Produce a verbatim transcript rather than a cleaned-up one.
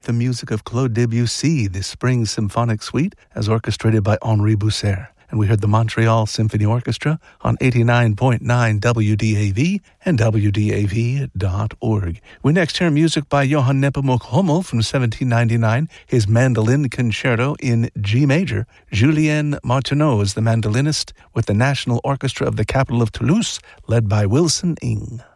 the music of Claude Debussy, the Spring Symphonic Suite, as orchestrated by Henri Bousser. And we heard the Montreal Symphony Orchestra on eighty-nine point nine W D A V and W D A V dot org. We next hear music by Johann Nepomuk Hummel from seventeen ninety-nine, his Mandolin Concerto in G major. Julien Martineau is the mandolinist with the National Orchestra of the capital of Toulouse, led by Wilson Ing.